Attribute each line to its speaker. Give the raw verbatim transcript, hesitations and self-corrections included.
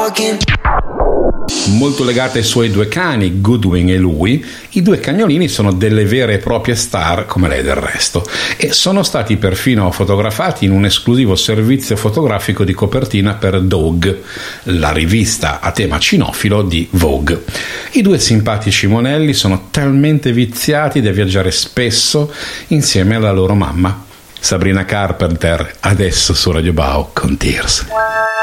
Speaker 1: Molto legate ai suoi due cani, Goodwin e Louie, i due cagnolini sono delle vere e proprie star, come lei del resto, e sono stati perfino fotografati in un esclusivo servizio fotografico di copertina per Dog, la rivista a tema cinofilo di Vogue. I due simpatici monelli sono talmente viziati da viaggiare spesso insieme alla loro mamma. Sabrina Carpenter, adesso su Radio Bao con Tears.